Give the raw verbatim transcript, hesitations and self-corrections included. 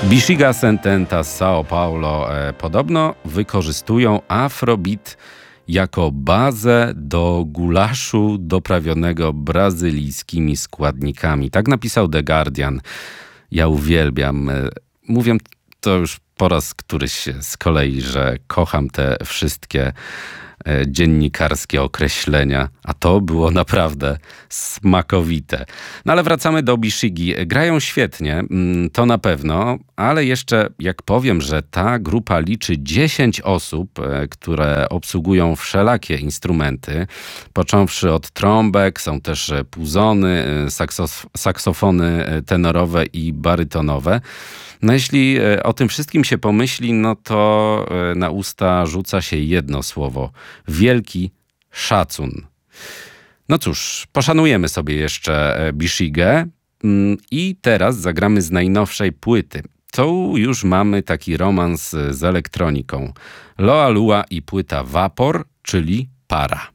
Bexiga Sententa z São Paulo e, podobno wykorzystują afrobeat jako bazę do gulaszu doprawionego brazylijskimi składnikami. Tak napisał The Guardian. Ja uwielbiam. e, Mówię to już po raz któryś z kolei, że kocham te wszystkie e, dziennikarskie określenia, a to było naprawdę smakowite. No ale wracamy do Bexigi. Grają świetnie, mm, to na pewno, ale jeszcze jak powiem, że ta grupa liczy dziesięć osób, e, które obsługują wszelakie instrumenty, począwszy od trąbek, są też e, puzony, e, saksos- saksofony e, tenorowe i barytonowe. No jeśli e, o tym wszystkim się pomyśli, no to e, na usta rzuca się jedno słowo. Wielki szacun. No cóż, poszanujemy sobie jeszcze e, Bexigę mm, i teraz zagramy z najnowszej płyty. Tu już mamy taki romans e, z elektroniką. Loa Lua i płyta Vapor, czyli Para.